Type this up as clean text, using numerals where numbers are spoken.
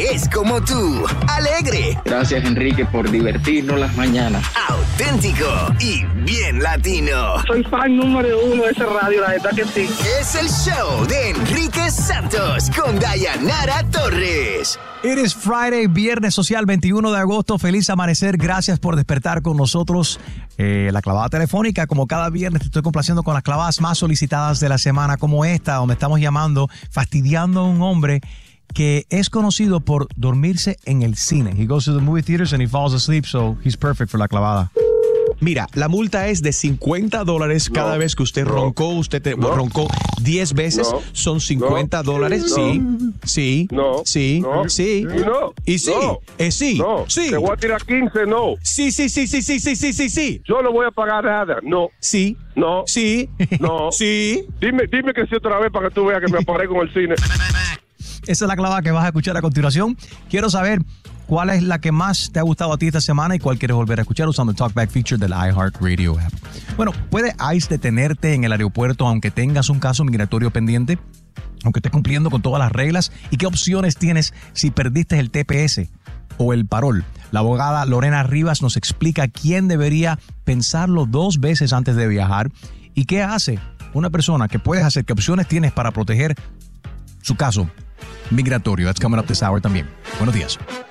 es como tú, alegre. Gracias, Enrique, por divertirnos las mañanas. Auténtico y bien latino. Soy fan número 1 de esa radio, la verdad que sí. Es el show de Enrique Santos con Dayanara Torres. It is Friday, viernes social 21 de agosto. Feliz amanecer. Gracias por despertar con nosotros. La clavada telefónica, como cada viernes, te estoy complaciendo con las clavadas más solicitadas de la semana, como esta, donde estamos llamando, fastidiando a un hombre que es conocido por dormirse en el cine. He goes to the movie theaters and he falls asleep, so he's perfect for la clavada. Mira, la multa es de $50 cada vez que usted roncó. Roncó 10 veces, son $50. Sí. Y sí. Sí. Te voy a tirar 15, no. Sí. Yo no voy a pagar nada, no. Sí. No. Sí. No. Sí. Dime que sí otra vez para que tú veas que me aparezco en el cine. Esa es la clavada que vas a escuchar a continuación. Quiero saber cuál es la que más te ha gustado a ti esta semana y cuál quieres volver a escuchar usando el Talkback feature del iHeartRadio app. Bueno, ¿puede ICE detenerte en el aeropuerto aunque tengas un caso migratorio pendiente? Aunque estés cumpliendo con todas las reglas. ¿Y qué opciones tienes si perdiste el TPS o el parol? La abogada Lorena Rivas nos explica quién debería pensarlo 2 veces antes de viajar y qué hace una persona, qué puedes hacer, qué opciones tienes para proteger su caso migratorio. That's coming up this hour también. Buenos días.